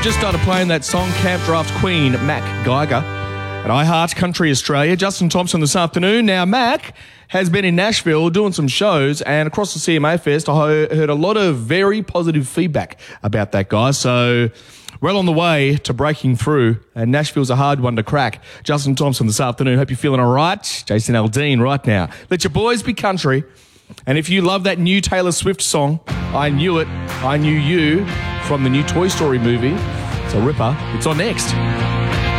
We've just started playing that song, Camp Draft Queen, Mac Geiger, at iHeart Country Australia. Justin Thompson this afternoon. Now, Mac has been in Nashville doing some shows, and across the CMA Fest, I heard a lot of very positive feedback about that guy. So, well on the way to breaking through, and Nashville's a hard one to crack. Justin Thompson this afternoon. Hope you're feeling all right. Jason Aldean right now. Let your boys be country. And if you love that new Taylor Swift song, I Knew It, I Knew You, from the new Toy Story movie, it's a ripper. It's on next.